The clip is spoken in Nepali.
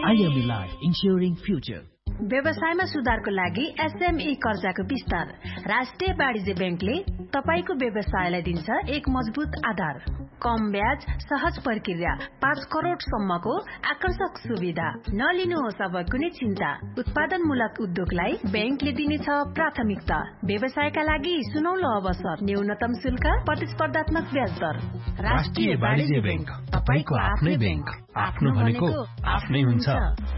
IME Life, ensuring future. व्यवसायमा सुधारको लागि SME कर्जाको विस्तार। राष्ट्रिय वाणिज्य बैंकले तपाईको व्यवसायलाई दिन्छ एक मजबुत आधार। कम ब्याज, सहज प्रक्रिया, 5 करोड सम्मको आकर्षक सुविधा। नलिनुहोस् अब कुनै चिन्ता। उत्पादनमूलक उद्योगलाई बैंकले दिनेछ प्राथमिकता। व्यवसायका लागि सुनौलो अवसर, न्यूनतम शुल्क, प्रतिस्पर्धात्मक ब्याज दर। राष्ट्रिय वाणिज्य बैंक, तपाईको आफ्नै बैंक। आफ्नो भनेको आफ्नै हुन्छ।